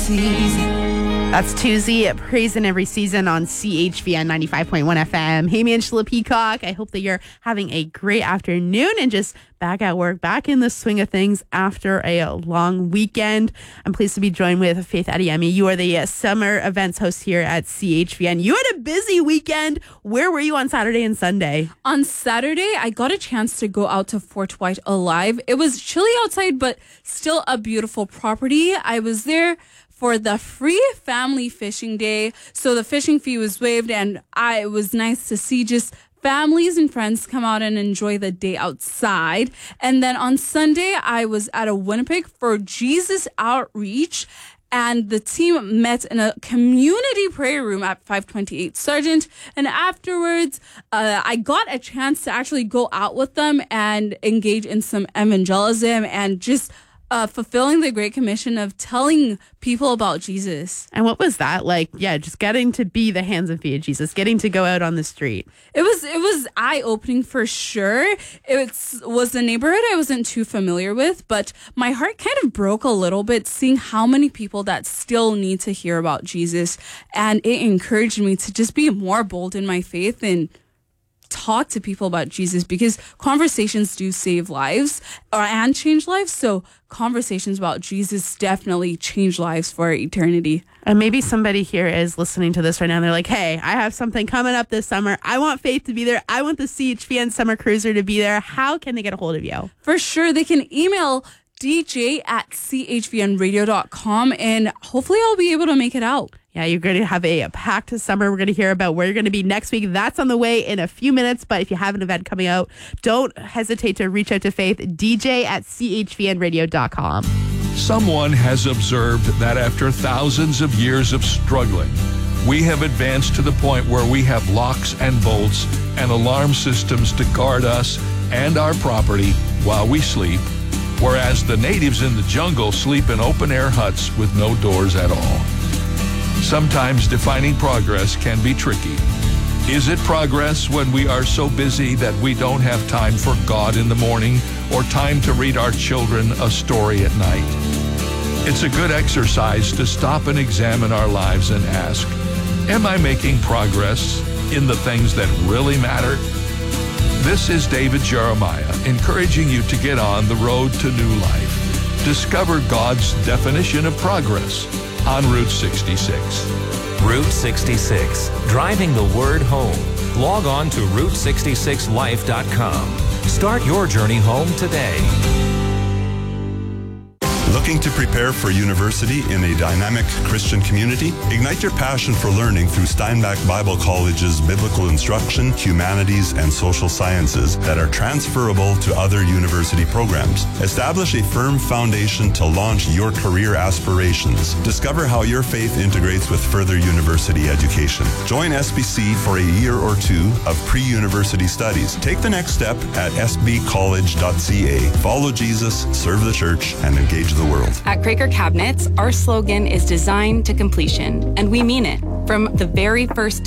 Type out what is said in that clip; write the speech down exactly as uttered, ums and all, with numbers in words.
season. That's Tuesday, Praise in Every Season on C H V N ninety-five point one F M. Hey, me, Angela Peacock. I hope that you're having a great afternoon and just back at work, back in the swing of things after a long weekend. I'm pleased to be joined with Faith Adeyemi. You are the uh, summer events host here at C H V N. You had a busy weekend. Where were you on Saturday and Sunday? On Saturday, I got a chance to go out to Fort White Alive. It was chilly outside, but still a beautiful property. I was there for the free family fishing day. So the fishing fee was waived, and I, it was nice to see just families and friends come out and enjoy the day outside. And then on Sunday, I was at a Winnipeg for Jesus Outreach, and the team met in a community prayer room at five twenty-eight Sargent. And afterwards, uh, I got a chance to actually go out with them and engage in some evangelism and just Uh, fulfilling the Great Commission of telling people about Jesus. And what was that like? Yeah, just getting to be the hands and feet of Jesus, getting to go out on the street. It was it was eye-opening for sure. It was a neighborhood I wasn't too familiar with, but my heart kind of broke a little bit seeing how many people that still need to hear about Jesus. And it encouraged me to just be more bold in my faith and talk to people about Jesus, because conversations do save lives or and change lives. So conversations about Jesus definitely change lives for eternity. And maybe somebody here is listening to this right now and they're like, hey, I have something coming up this summer. I want Faith to be there. I want the C H V N Summer Cruiser to be there. How can they get a hold of you? For sure. They can email D J at C H V N radio dot com, and hopefully I'll be able to make it out. Yeah, you're going to have a, a packed summer. We're going to hear about where you're going to be next week. That's on the way in a few minutes. But if you have an event coming out, don't hesitate to reach out to Faith, D J at C H V N radio dot com. Someone has observed that after thousands of years of struggling, we have advanced to the point where we have locks and bolts and alarm systems to guard us and our property while we sleep, whereas the natives in the jungle sleep in open-air huts with no doors at all. Sometimes defining progress can be tricky. Is it progress when we are so busy that we don't have time for God in the morning or time to read our children a story at night? It's a good exercise to stop and examine our lives and ask, am I making progress in the things that really matter? This is David Jeremiah encouraging you to get on the road to new life. Discover God's definition of progress on Route sixty-six. Route sixty-six, driving the word home. Log on to route sixty-six life dot com. Start your journey home today. Looking to prepare for university in a dynamic Christian community? Ignite your passion for learning through Steinbach Bible College's biblical instruction, humanities, and social sciences that are transferable to other university programs. Establish a firm foundation to launch your career aspirations. Discover how your faith integrates with further university education. Join S B C for a year or two of pre-university studies. Take the next step at s b college dot c a. Follow Jesus, serve the church, and engage the world. At Craker Cabinets, our slogan is designed to completion, and we mean it. From the very first